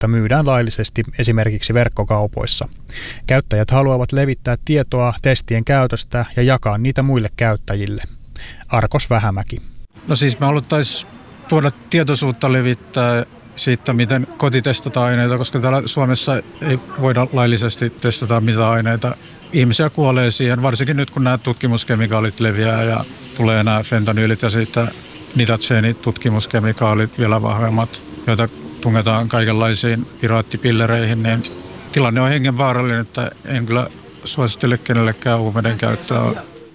tuotetta myydään laillisesti esimerkiksi verkkokaupoissa. Käyttäjät haluavat levittää tietoa testien käytöstä ja jakaa niitä muille käyttäjille. Arkos Vähämäki. No siis me haluttaisiin tuoda tietoisuutta levittää siitä, miten kotitestataan aineita, koska täällä Suomessa ei voida laillisesti testata mitään aineita. Ihmisiä kuolee siihen, varsinkin nyt kun nämä tutkimuskemikaalit leviää ja tulee nämä fentanyylit ja sitten nitatseenitutkimuskemikaalit vielä vahvemmat, joita tungetaan kaikenlaisiin piraattipillereihin, niin tilanne on hengenvaarallinen, että en kyllä suosittele kenellekään huumeiden käyttöä.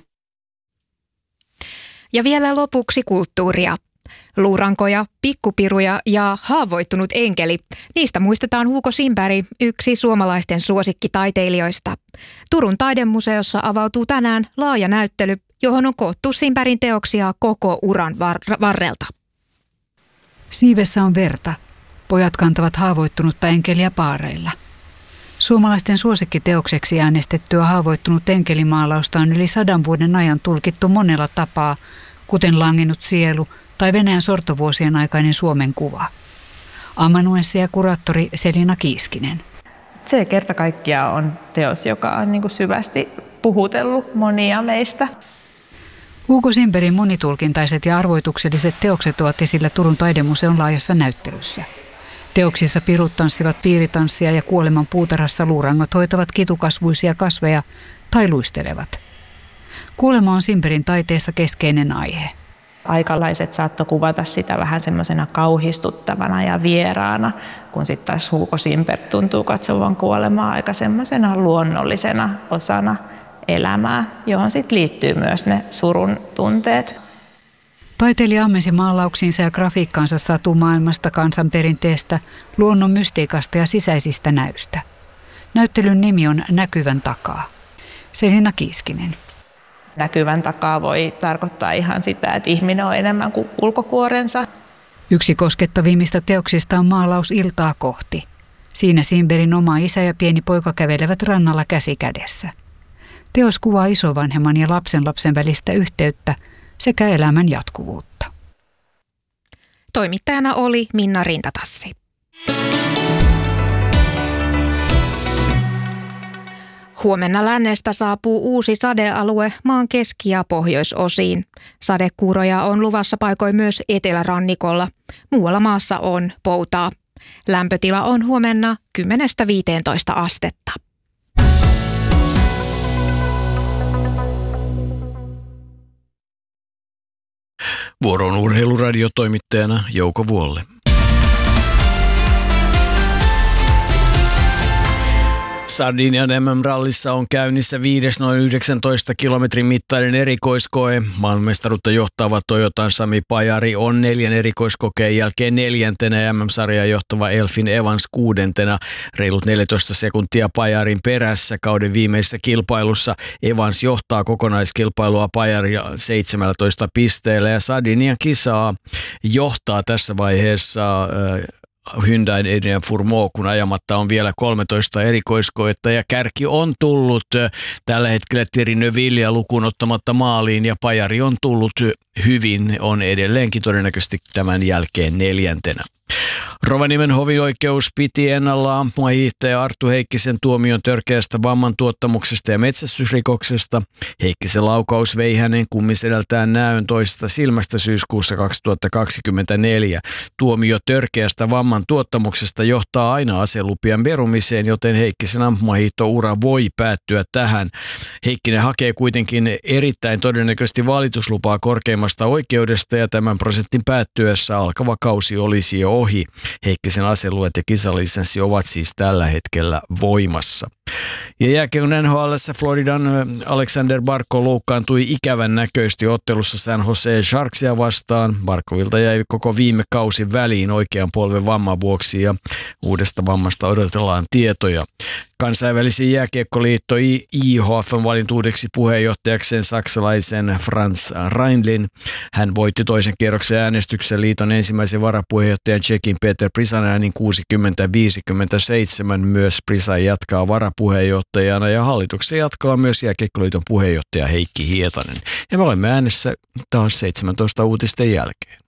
Ja vielä lopuksi kulttuuria. Luurankoja, pikkupiruja ja haavoittunut enkeli. Niistä muistetaan Hugo Simberg, yksi suomalaisten suosikkitaiteilijoista. Turun taidemuseossa avautuu tänään laaja näyttely, johon on koottu Simbergin teoksia koko uran varrelta. Siivessä on verta. Pojat kantavat haavoittunutta enkeliä paareilla. Suomalaisten suosikkiteokseksi äänestettyä haavoittunut enkelimaalausta on yli 100 vuoden ajan tulkittu monella tapaa, kuten Langennut sielu tai Venäjän sortovuosien aikainen Suomen kuva. Amanuenssi ja kuraattori Selina Kiiskinen. Se kerta kaikkiaan on teos, joka on syvästi puhutellut monia meistä. Hugo Simbergin monitulkintaiset ja arvoitukselliset teokset ovat esillä Turun taidemuseon laajassa näyttelyssä. Teoksissa pirut tanssivat piiritanssia ja kuoleman puutarhassa luurangot hoitavat kitukasvuisia kasveja tai luistelevat. Kuolema on Simbergin taiteessa keskeinen aihe. Aikalaiset saattoi kuvata sitä vähän semmoisena kauhistuttavana ja vieraana, kun sitten taas Hugo Simberg tuntuu katsovan kuolemaa aika semmoisena luonnollisena osana elämää, johon sitten liittyy myös ne surun tunteet. Taiteilija ammensi maalauksiinsa ja grafiikkaansa satumaailmasta, kansanperinteestä, luonnon mystiikasta ja sisäisistä näystä. Näyttelyn nimi on Näkyvän takaa. Selina Kiiskinen. Näkyvän takaa voi tarkoittaa ihan sitä, että ihminen on enemmän kuin ulkokuorensa. Yksi koskettavimmista teoksista on maalaus Iltaa kohti. Siinä Simbergin oma isä ja pieni poika kävelevät rannalla käsi kädessä. Teos kuvaa isovanhemman ja lapsenlapsen välistä yhteyttä sekä elämän jatkuvuutta. Toimittajana oli Minna Rintatassi. Huomenna lännestä saapuu uusi sadealue maan keski- ja pohjoisosiin. Sadekuuroja on luvassa paikoin myös etelärannikolla. Muualla maassa on poutaa. Lämpötila on huomenna 10–15 astetta. Vuoron urheiluradiotoimittajana Jouko Vuolle. Sardinian MM-rallissa on käynnissä 5 noin 19 kilometrin mittainen erikoiskoe. Maailmanmestaruutta johtava Toyotan Sami Pajari on 4 erikoiskokeen jälkeen 4. ja MM-sarjaa johtava Elfyn Evans 6. Reilut 14 sekuntia Pajarin perässä kauden viimeisessä kilpailussa. Evans johtaa kokonaiskilpailua Pajaria 17 pisteellä ja Sardinian kisaa johtaa tässä vaiheessa Hyundain Adrian Fourmaux, kun ajamatta on vielä 13 erikoiskoetta ja kärki on tullut tällä hetkellä Thierry Neuvillea lukuun ottamatta maaliin ja Pajari on tullut hyvin, on edelleenkin todennäköisesti tämän jälkeen 4. Rovaniemen hovioikeus piti ennallaan ampumahiihtäjä Arttu Heikkisen tuomion törkeästä vammantuottamuksesta ja metsästysrikoksesta. Heikkisen laukaus vei hänen kummisedältään näön toisesta silmästä syyskuussa 2024. Tuomio törkeästä vammantuottamuksesta johtaa aina aselupien perumiseen, joten Heikkisen ampumahiihtoura voi päättyä tähän. Heikkinen hakee kuitenkin erittäin todennäköisesti valituslupaa korkeimmasta oikeudesta ja tämän prosentin päättyessä alkava kausi olisi jo ohi. Heikkisen aseluet ja kisalisenssi ovat siis tällä hetkellä voimassa. Ja jääkiekon NHL:ssä Floridan Alexander Barkov loukkaantui ikävän näköisesti ottelussa San Jose Sharksia vastaan. Barkovilta jäi koko viime kausi väliin oikean polven vamman vuoksi ja uudesta vammasta odotellaan tietoja. Kansainvälisen jääkiekkoliitto IHF on valinnut uudeksi puheenjohtajakseen saksalaisen Franz Reinlin. Hän voitti toisen kierroksen äänestyksen liiton ensimmäisen varapuheenjohtajan Tšekin Peter Prisan äänin 60-57. Myös Prisa jatkaa varapuheenjohtajana ja hallituksen jatkaa myös jääkiekkoliiton puheenjohtaja Heikki Hietanen. Ja me olemme äänessä taas 17 uutisten jälkeen.